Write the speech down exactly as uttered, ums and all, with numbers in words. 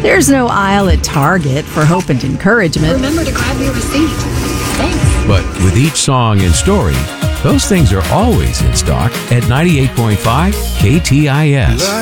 There's no aisle at Target for hope and encouragement. Remember to grab your receipt. Thanks. But with each song and story, those things are always in stock at ninety-eight point five K T I S.